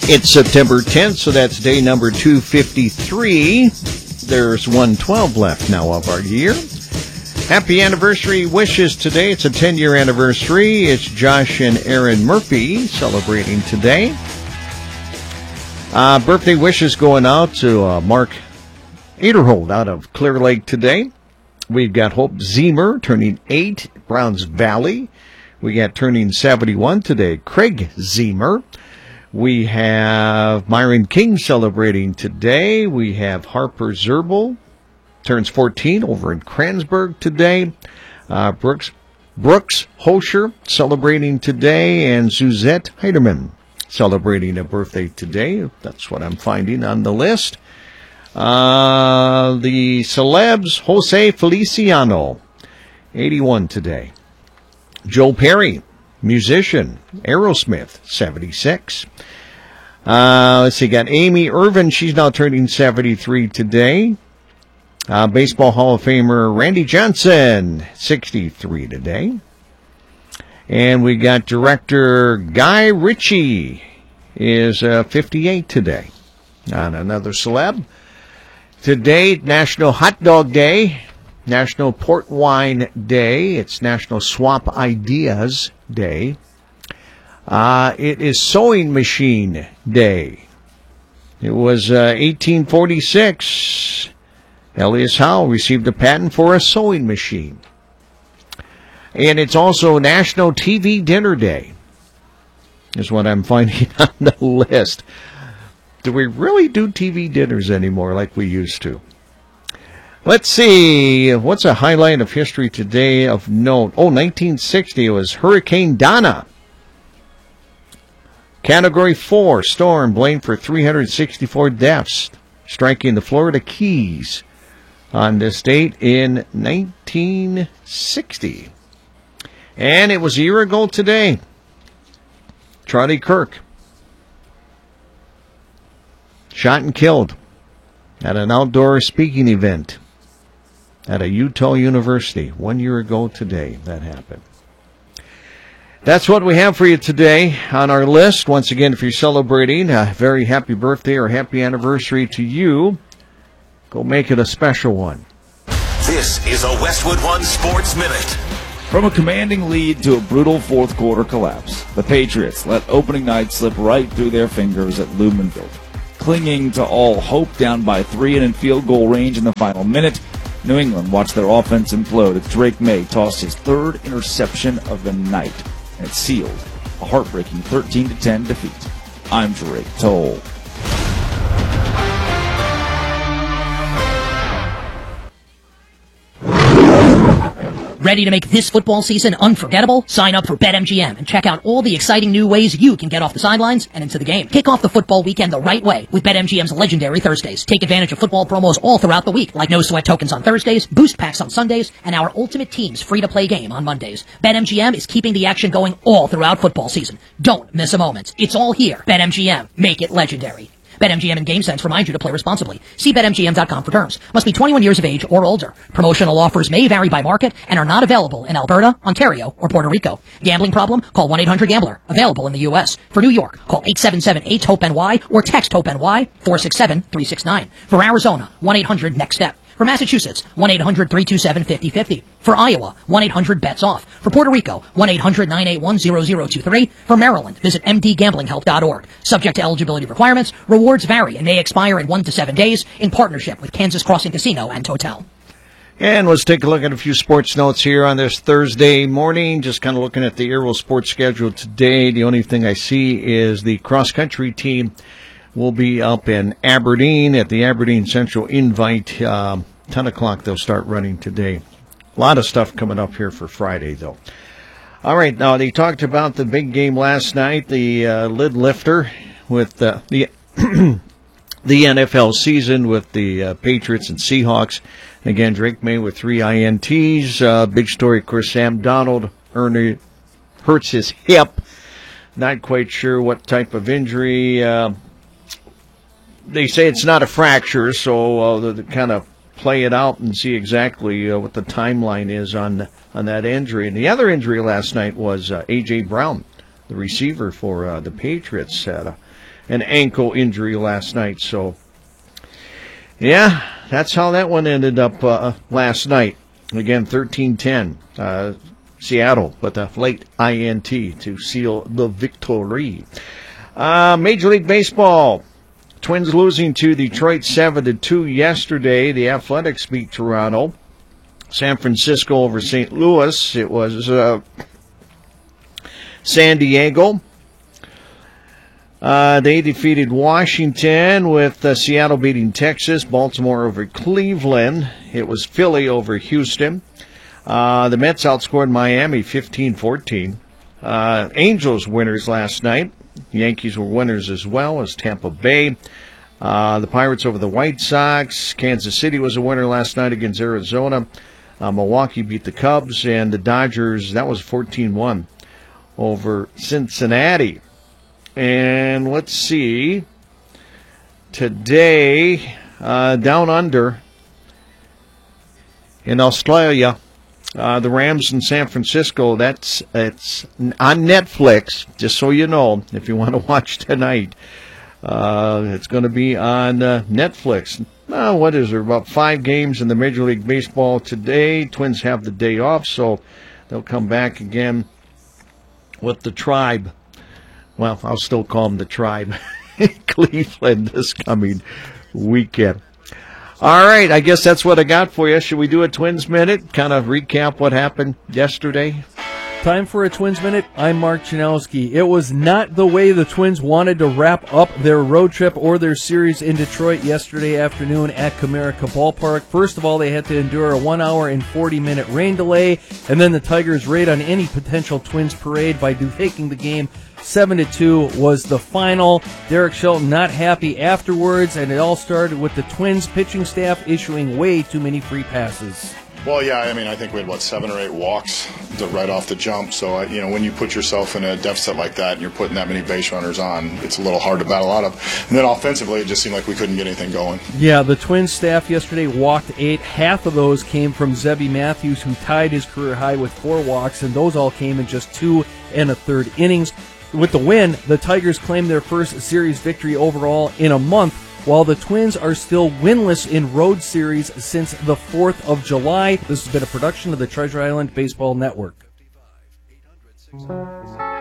It's September 10th, so that's day number 253. There's 112 left now of our year. Happy anniversary wishes today. It's a 10-year anniversary. It's Josh and Aaron Murphy celebrating today. Birthday wishes going out to Mark Aderhold out of Clear Lake today. We've got Hope Zemer turning 8, Browns Valley. We got turning 71 today, Craig Zemer. We have Myron King celebrating today. We have Harper Zerbel, turns 14 over in Kransburg today. Brooks Hosher celebrating today, and Suzette Heiderman celebrating a birthday today. That's what I'm finding on the list. The celebs, Jose Feliciano, 81 today. Joe Perry, musician, Aerosmith, 76. Let's see, got Amy Irvin, she's now turning 73 today. Baseball Hall of Famer Randy Johnson, 63 today. And we got director Guy Ritchie is 58 today. On another celeb. Today, National Hot Dog Day, National Port Wine Day. It's National Swap Ideas Day. It is Sewing Machine Day. It was 1846. Elias Howe received a patent for a sewing machine. And it's also National TV Dinner Day, is what I'm finding on the list. Do we really do TV dinners anymore like we used to? Let's see. What's a highlight of history today of note? 1960, it was Hurricane Donna. Category 4 storm blamed for 364 deaths, striking the Florida Keys on this date in 1960. And it was a year ago today. Charlie Kirk, shot and killed at an outdoor speaking event at a Utah University. 1 year ago today, that happened. That's what we have for you today on our list. Once again, if you're celebrating a very happy birthday or happy anniversary to you, go make it a special one. This is a Westwood One Sports Minute. From a commanding lead to a brutal fourth quarter collapse, the Patriots let opening night slip right through their fingers at Lumenfield. Clinging to all hope, down by 3 and in field goal range in the final minute, New England watched their offense implode as Drake May tossed his third interception of the night, and it sealed a heartbreaking 13-10 defeat. I'm Drake Toll. Ready to make this football season unforgettable? Sign up for BetMGM and check out all the exciting new ways you can get off the sidelines and into the game. Kick off the football weekend the right way with BetMGM's legendary Thursdays. Take advantage of football promos all throughout the week, like no sweat tokens on Thursdays, boost packs on Sundays, and our Ultimate Teams free-to-play game on Mondays. BetMGM is keeping the action going all throughout football season. Don't miss a moment. It's all here. BetMGM. Make it legendary. BetMGM and GameSense remind you to play responsibly. See BetMGM.com for terms. Must be 21 years of age or older. Promotional offers may vary by market and are not available in Alberta, Ontario, or Puerto Rico. Gambling problem? Call 1-800-GAMBLER. Available in the U.S. For New York, call 877-8-HOPE-NY or text HOPE-NY 467-369. For Arizona, 1-800-NEXT-STEP. For Massachusetts, 1-800-327-5050. For Iowa, 1-800-BETS-OFF. For Puerto Rico, 1-800-981-0023. For Maryland, visit mdgamblinghelp.org. Subject to eligibility requirements, rewards vary and may expire in 1 to 7 days in partnership with Kansas Crossing Casino and Hotel. And let's take a look at a few sports notes here on this Thursday morning. Just kind of looking at the Aero sports schedule today. The only thing I see is the cross-country team will be up in Aberdeen at the Aberdeen Central Invite. 10 o'clock they'll start running today. A lot of stuff coming up here for Friday, though. All right, now they talked about the big game last night, the lid lifter with the the NFL season with the Patriots and Seahawks. Again, Drake May with 3 INTs. Big story, of course, Sam Donald hurts his hip. Not quite sure what type of injury. They say it's not a fracture, so they kind of play it out and see exactly what the timeline is on that injury. And the other injury last night was A.J. Brown, the receiver for the Patriots, had an ankle injury last night. So, yeah, that's how that one ended up last night. Again, 13-10. Seattle with a late INT to seal the victory. Major League Baseball. Twins losing to Detroit 7-2 yesterday. The Athletics beat Toronto. San Francisco over St. Louis. It was San Diego. They defeated Washington with Seattle beating Texas. Baltimore over Cleveland. It was Philly over Houston. The Mets outscored Miami 15-14. Angels winners last night. Yankees were winners as well as Tampa Bay. The Pirates over the White Sox. Kansas City was a winner last night against Arizona. Milwaukee beat the Cubs, and the Dodgers, that was 14-1 over Cincinnati. And let's see. Today, down under in Australia, the Rams in San Francisco, it's on Netflix, just so you know, if you want to watch tonight. It's going to be on Netflix. What is there, about 5 games in the Major League Baseball today. Twins have the day off, so they'll come back again with the Tribe. Well, I'll still call them the Tribe. Cleveland this coming weekend. All right, I guess that's what I got for you. Should we do a Twins Minute? Kind of recap what happened yesterday? Time for a Twins Minute. I'm Mark Janowski. It was not the way the Twins wanted to wrap up their road trip or their series in Detroit yesterday afternoon at Comerica Ballpark. First of all, they had to endure a 1 hour and 40-minute rain delay, and then the Tigers' raid on any potential Twins parade by taking the game 7-2 was the final. Derek Shelton not happy afterwards, and it all started with the Twins pitching staff issuing way too many free passes. Well, yeah, I mean, I think we had, 7 or 8 walks right off the jump. So, when you put yourself in a deficit like that and you're putting that many base runners on, it's a little hard to battle out of. And then offensively, it just seemed like we couldn't get anything going. Yeah, the Twins staff yesterday walked 8. Half of those came from Zebby Matthews, who tied his career high with 4 walks, and those all came in just 2 1/3 innings. With the win, the Tigers claimed their first series victory overall in a month, while the Twins are still winless in road series since the 4th of July. This has been a production of the Treasure Island Baseball Network.